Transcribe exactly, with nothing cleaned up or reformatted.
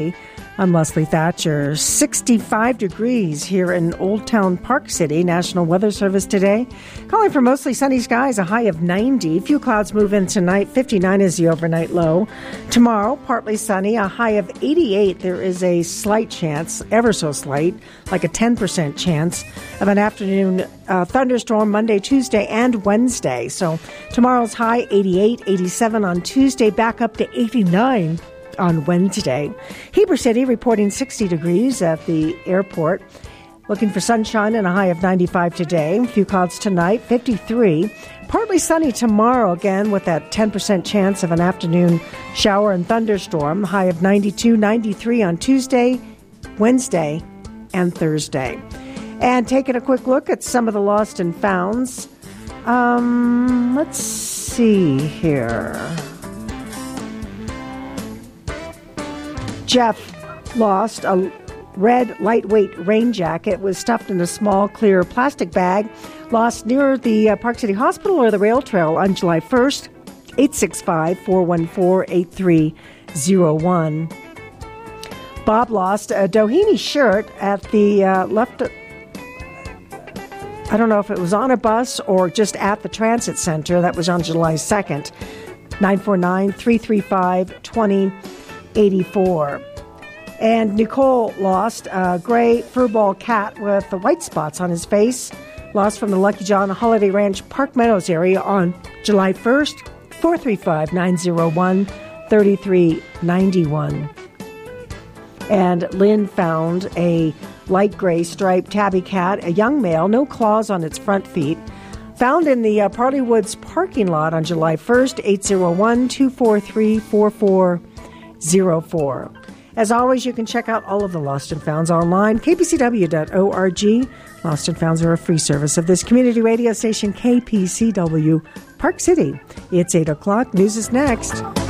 I'm Leslie Thatcher. sixty-five degrees here in Old Town Park City. National Weather Service today. Calling for mostly sunny skies, a high of ninety. Few clouds move in tonight. fifty-nine is the overnight low. Tomorrow, partly sunny, a high of eighty-eight. There is a slight chance, ever so slight, like a ten percent chance of an afternoon uh, thunderstorm Monday, Tuesday, and Wednesday. So tomorrow's high, eighty-eight, eighty-seven on Tuesday, back up to eighty-nine on Wednesday. Heber City reporting sixty degrees at the airport. Looking for sunshine and a high of ninety-five today. A few clouds tonight, fifty-three. Partly sunny tomorrow again with that ten percent chance of an afternoon shower and thunderstorm. High of ninety-two, ninety-three on Tuesday, Wednesday, and Thursday. And taking a quick look at some of the lost and founds. Um, let's see here. Jeff lost a red lightweight rain jacket. It was stuffed in a small clear plastic bag. Lost near the uh, Park City Hospital or the rail trail on July first. eight six five, four one four, eight three zero one. Bob lost a Doheny shirt at the uh, left. I don't know if it was on a bus or just at the transit center. That was on July second. nine four nine, three three five, two zero eighty-four. And Nicole lost a gray furball cat with the white spots on his face. Lost from the Lucky John Holiday Ranch Park Meadows area on July first. four three five, nine zero one, three three nine one. And Lynn found a light gray striped tabby cat, a young male, no claws on its front feet. Found in the uh, Parley Woods parking lot on July first, eight zero one, two four three, four four zero four. As always, you can check out all of the Lost and Founds online, k p c w dot org. Lost and Founds are a free service of this community radio station, K P C W, Park City. It's eight o'clock. News is next.